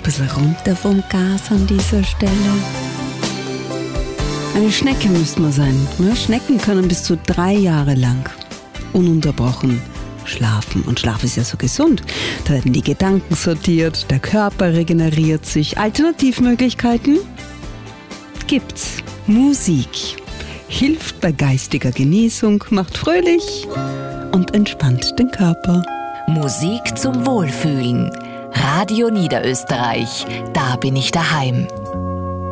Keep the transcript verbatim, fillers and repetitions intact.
bisschen runter vom Gas an dieser Stelle. Eine Schnecke müsste man sein. Ja, Schnecken können bis zu drei Jahre lang ununterbrochen schlafen. Und Schlaf ist ja so gesund. Da werden die Gedanken sortiert, der Körper regeneriert sich. Alternativmöglichkeiten gibt's. Musik hilft bei geistiger Genesung, macht fröhlich und entspannt den Körper. Musik zum Wohlfühlen. Radio Niederösterreich, da bin ich daheim.